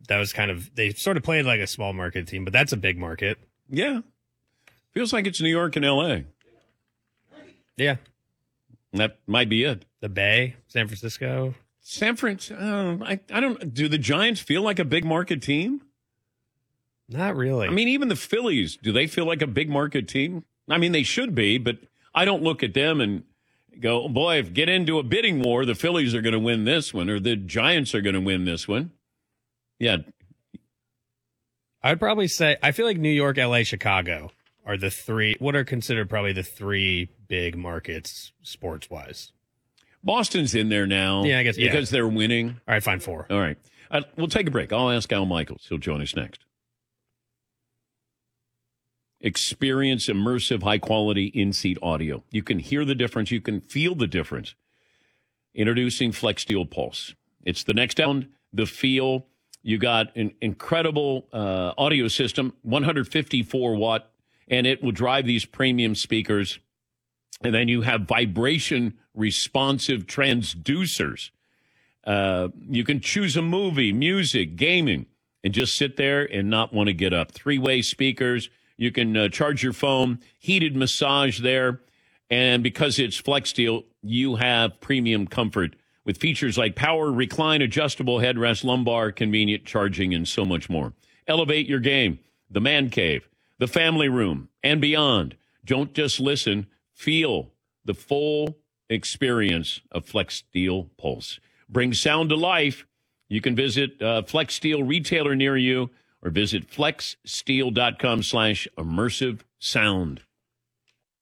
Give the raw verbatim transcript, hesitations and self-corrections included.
that was kind of, they sort of played like a small market team, but that's a big market. Yeah. Feels like it's New York and L A. Yeah. That might be it. The Bay, San Francisco. San Francisco, uh, I, I don't, do the Giants feel like a big market team? Not really. I mean, even the Phillies, do they feel like a big market team? I mean, they should be, but I don't look at them and go, oh boy, if get into a bidding war, the Phillies are going to win this one, or the Giants are going to win this one. Yeah. I'd probably say, I feel like New York, L A, Chicago are the three, what are considered probably the three big markets sports-wise. Boston's in there now. Yeah, I guess, yeah. Because they're winning. All right, fine, four. All right. Uh, we'll take a break. I'll ask Al Michaels. He'll join us next. Experience immersive, high-quality in-seat audio. You can hear the difference. You can feel the difference. Introducing FlexSteel Pulse. It's the next sound, the feel. You got an incredible uh, audio system, one hundred fifty-four watt, and it will drive these premium speakers. And then you have vibration-responsive transducers. Uh, you can choose a movie, music, gaming, and just sit there and not want to get up. Three-way speakers. You can uh, charge your phone, heated massage there. And because it's FlexSteel, you have premium comfort with features like power, recline, adjustable headrest, lumbar, convenient charging, and so much more. Elevate your game, the man cave, the family room, and beyond. Don't just listen, feel the full experience of FlexSteel Pulse. Bring sound to life. You can visit a FlexSteel retailer near you or visit flexsteel.com slash immersive sound.